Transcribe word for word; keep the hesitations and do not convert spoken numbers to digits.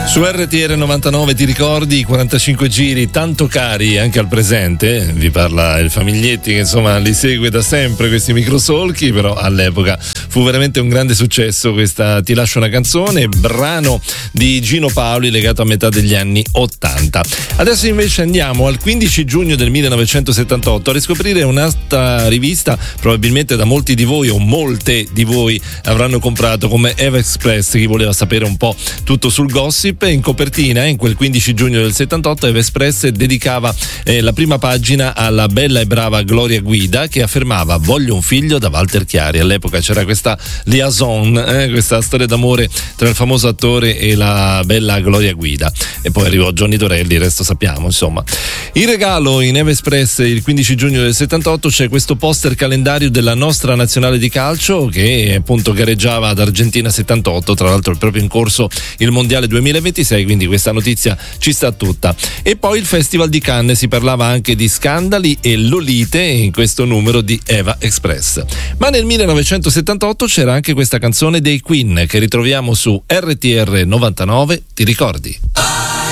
Su R T R novantanove ti ricordi i quarantacinque giri tanto cari anche al presente? Vi parla il Famiglietti che insomma li segue da sempre questi microsolchi, però all'epoca fu veramente un grande successo questa Ti lascio una canzone, brano di Gino Paoli legato a metà degli anni ottanta. Adesso invece andiamo al quindici giugno del millenovecentosettantotto a riscoprire un'altra rivista probabilmente da molti di voi o molte di voi avranno comprato, come Eva Express. Chi voleva sapere un po' tutto sul gossip, in copertina in quel quindici giugno del settantotto Eva Express dedicava eh, la prima pagina alla bella e brava Gloria Guida, che affermava: voglio un figlio da Walter Chiari. All'epoca c'era questa liaison, eh, questa storia d'amore tra il famoso attore e la bella Gloria Guida, e poi arrivò Johnny Dorelli, il resto sappiamo insomma. In regalo in Eva Express il quindici giugno del settantotto c'è questo poster calendario della nostra nazionale di calcio che appunto gareggiava ad Argentina settantotto, tra l'altro è proprio in corso il mondiale duemilaventisei, quindi questa notizia ci sta tutta. E poi il Festival di Cannes, si parlava anche di scandali e lolite in questo numero di Eva Express. Ma nel millenovecentosettantotto c'era anche questa canzone dei Queen che ritroviamo su R T R novantanove, ti ricordi?